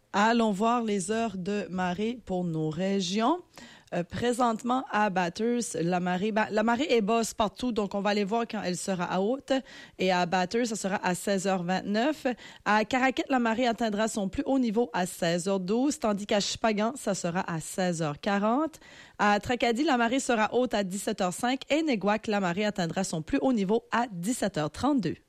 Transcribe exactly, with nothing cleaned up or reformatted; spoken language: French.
Allons voir les heures de marée pour nos régions. Euh, présentement, à Bathurst, la marée, ben, la marée est basse partout, donc on va aller voir quand elle sera haute. Et à Bathurst, ça sera à seize heures vingt-neuf. À Caraquet, la marée atteindra son plus haut niveau à seize heures douze, tandis qu'à Chupagan, ça sera à seize heures quarante. À Tracadie, la marée sera haute à dix-sept heures cinq et Néguac, la marée atteindra son plus haut niveau à dix-sept heures trente-deux.